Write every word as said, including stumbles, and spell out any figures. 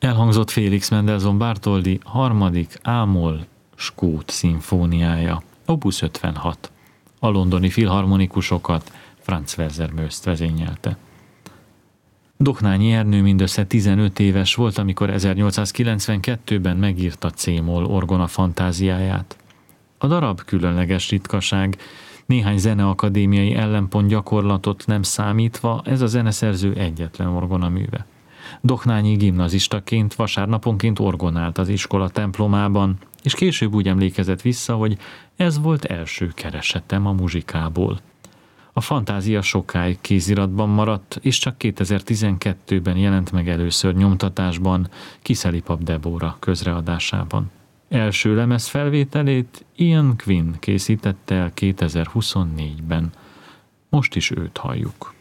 Elhangzott Félix Mendelssohn Bartholdy harmadik A-moll skót szimfóniája, opus ötvenhat. A londoni filharmonikusokat Franz Werner Möst vezényelte. Doknányi Ernő mindössze tizenöt éves volt, amikor ezernyolcszázkilencvenkettőben megírta C-moll orgona fantáziáját. A darab különleges ritkaság, néhány zeneakadémiai ellenpont gyakorlatot nem számítva, ez a zeneszerző egyetlen orgonaműve. Doknányi gimnazistaként vasárnaponként orgonált az iskola templomában, és később úgy emlékezett vissza, hogy ez volt első keresetem a muzsikából. A fantázia sokáig kéziratban maradt, és csak kétezer-tizenkettőben jelent meg először nyomtatásban, Kiszeli-pap Debóra közreadásában. Első lemez felvételét Ian Quinn készítette el kétezer-huszonnégyben. Most is őt halljuk.